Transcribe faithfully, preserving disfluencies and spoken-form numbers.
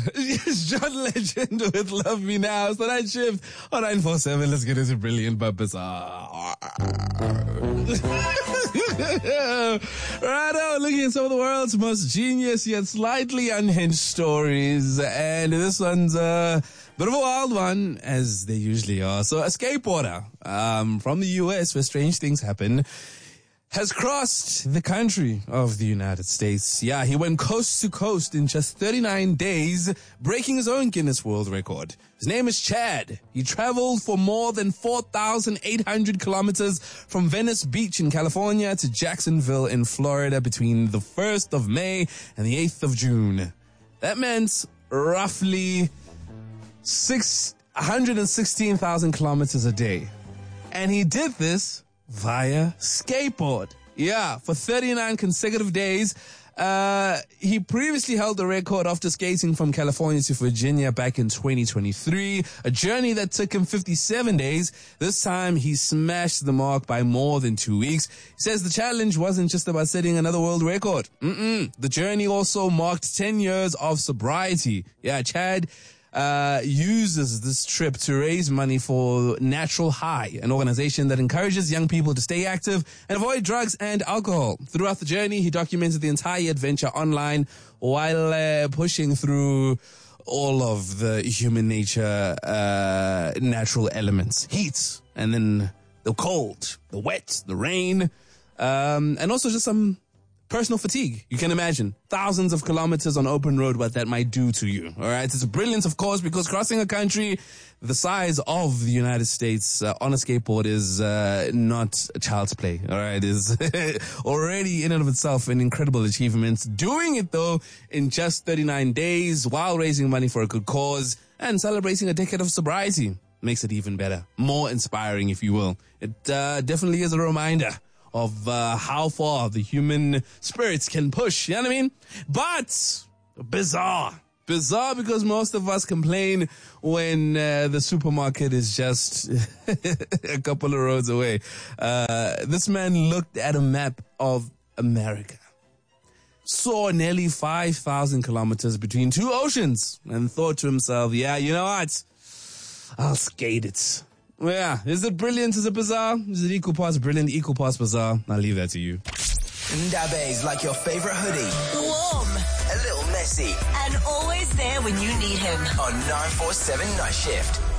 it's John Legend with Love Me Now. It's the night shift on nine four seven. Let's get into Brilliant but Bizarre. Right now, looking at some of the world's most genius yet slightly unhinged stories. And this one's a bit of a wild one, as they usually are. So a skateboarder um, from the U S, where strange things happen, has crossed the country of the United States. Yeah, he went coast to coast in just thirty-nine days, breaking his own Guinness World Record. His name is Chad. He traveled for more than four thousand eight hundred kilometers from Venice Beach in California to Jacksonville in Florida between the first of May and the eighth of June. That meant roughly six hundred sixteen thousand kilometers a day. And he did this via skateboard. Yeah, for thirty-nine consecutive days. Uh, he previously held the record after skating from California to Virginia back in twenty twenty-three, a journey that took him fifty-seven days. This time he smashed the mark by more than two weeks. He says the challenge wasn't just about setting another world record. Mm-mm. The journey also marked ten years of sobriety. Yeah, Chad Uh, uses this trip to raise money for Natural High, an organization that encourages young people to stay active and avoid drugs and alcohol. Throughout the journey, he documented the entire adventure online while uh, pushing through all of the human nature uh, natural elements. Heat, and then the cold, the wet, the rain, um, and also just some personal fatigue. You can imagine thousands of kilometers on open road, what that might do to you. All right. It's a brilliance, of course, because crossing a country the size of the United States uh, on a skateboard is uh, not a child's play. All right. Is already in and of itself an incredible achievement. Doing it, though, in just thirty-nine days while raising money for a good cause and celebrating a decade of sobriety makes it even better. More inspiring, if you will. It uh, definitely is a reminder of uh, how far the human spirits can push, you know what I mean? But bizarre. Bizarre because most of us complain when uh, the supermarket is just a couple of roads away. Uh, this man looked at a map of America, saw nearly five thousand kilometers between two oceans, and thought to himself, yeah, you know what? I'll skate it. Well, yeah, is it brilliant? Is it bizarre? Is it equal parts brilliant, equal parts bizarre? I'll leave that to you. Ndabe's like your favorite hoodie. Warm. A little messy. And always there when you need him. On nine four seven Night Shift.